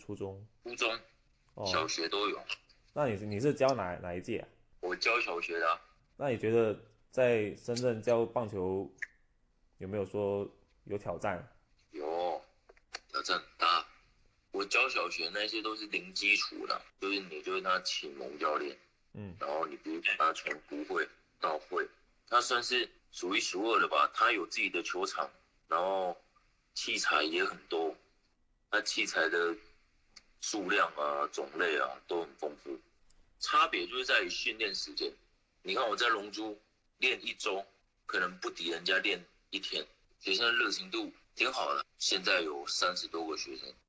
初中？ 初中、 哦， 小学都有。 那你是教哪一届啊？ 我教小学的啊。 那你觉得在深圳教棒球有没有说有挑战？ 有挑战很大。我教小学那些都是零基础的，就是你就是他启蒙教练， 嗯然后你比如把他从不会到会，他算是数一数二的吧。他有自己的球场，然后器材也很多，他器材的数量啊、种类啊都很丰富。差别就是在于训练时间。你看我在龙珠练一周，可能不敌人家练一天。学生的热情度挺好的，现在有30多个学生。